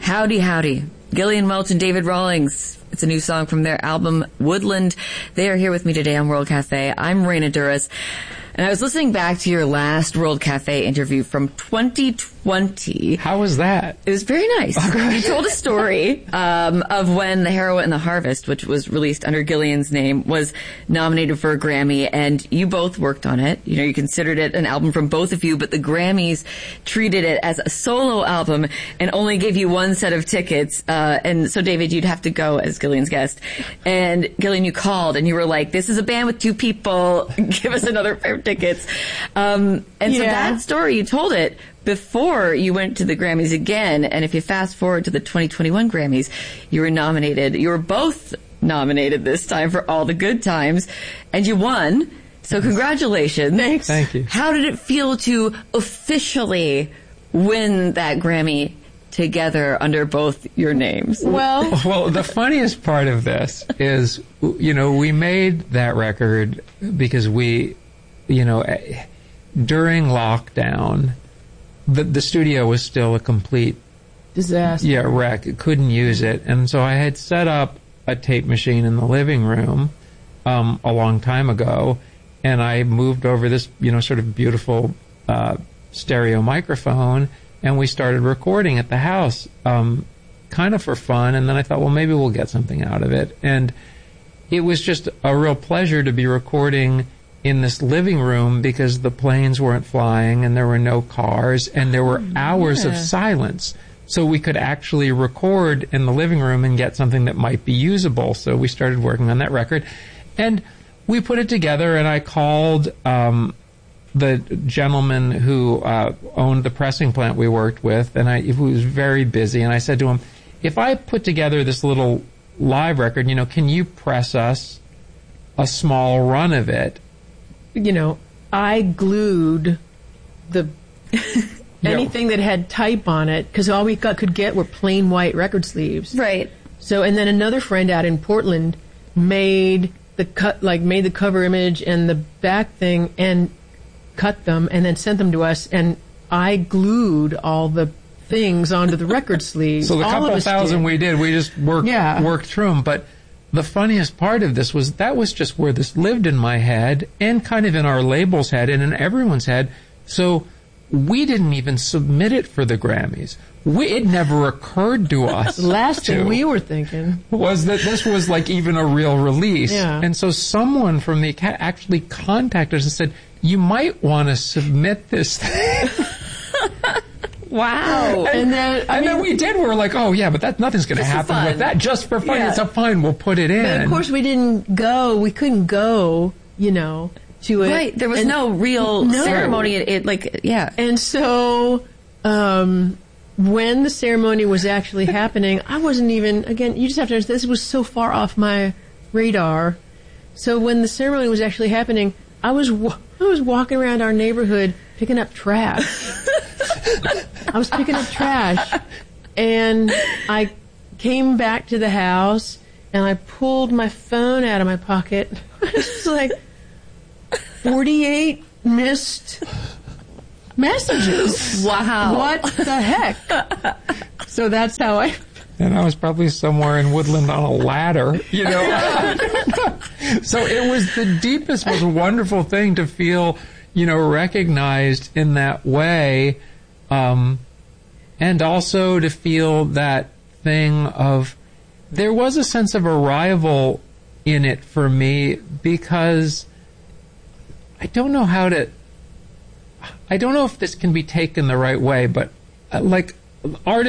Howdy, howdy. Gillian Welch and David Rawlings. It's a new song from their album, Woodland. They are here with me today on World Cafe. I'm Raina Duras. And I was listening back to your last World Cafe interview from 2020. How was that? It was very nice. You told a story of when The Heroine and the Harvest, which was released under Gillian's name, was nominated for a Grammy, and you both worked on it. You know, you considered it an album from both of you, but the Grammys treated it as a solo album and only gave you one set of tickets. And so, David, you'd have to go as Gillian's guest. And Gillian, you called and you were like, this is a band with two people. Give us another pair of tickets. So that story, you told it before you went to the Grammys again. And if you fast forward to the 2021 Grammys, you were nominated. You were both nominated this time for All the Good Times, and you won. So congratulations. Thanks. Thank you. How did it feel to officially win that Grammy together under both your names? Well, the funniest part of this is, you know, we made that record because we, you know, during lockdown, the studio was still a complete disaster. Yeah, wreck. Couldn't use it. And so I had set up a tape machine in the living room a long time ago, and I moved over this, you know, sort of beautiful stereo microphone, and we started recording at the house, kind of for fun. And then I thought, well, maybe we'll get something out of it. And it was just a real pleasure to be recording in this living room because the planes weren't flying and there were no cars and there were hours of silence. So we could actually record in the living room and get something that might be usable. So we started working on that record. And we put it together, and I called the gentleman who owned the pressing plant we worked with, and he was very busy, and I said to him, if I put together this little live record, you know, can you press us a small run of it? You know, I glued the anything that had type on it, because all we could get were plain white record sleeves. Right. So, and then another friend out in Portland made the cover image and the back thing and cut them and then sent them to us, and I glued all the things onto the record sleeves. So the couple thousand we did, we just worked through them. But the funniest part of this was that was just where this lived in my head and kind of in our label's head and in everyone's head. So we didn't even submit it for the Grammys. It never occurred to us. The last thing we were thinking was that this was like even a real release. Yeah. And so someone from the Academy actually contacted us and said, you might want to submit this thing. Wow. And then we did. We were like, oh, yeah, but nothing's going to happen with that. Just for fun. Yeah. It's a fine. We'll put it in. But of course, we couldn't go, you know, to it. Right. There was no real ceremony. And so, when the ceremony was actually happening, I wasn't even, again, you just have to understand, this was so far off my radar. So when the ceremony was actually happening, I was walking around our neighborhood picking up trash. I was picking up trash, and I came back to the house, and I pulled my phone out of my pocket. It was like 48 missed messages. Wow. What the heck? So that's how I... And I was probably somewhere in Woodland on a ladder, you know. So it was the deepest, most wonderful thing to feel, you know, recognized in that way. And also to feel that thing of, there was a sense of arrival in it for me, because I don't know if this can be taken the right way, but like artists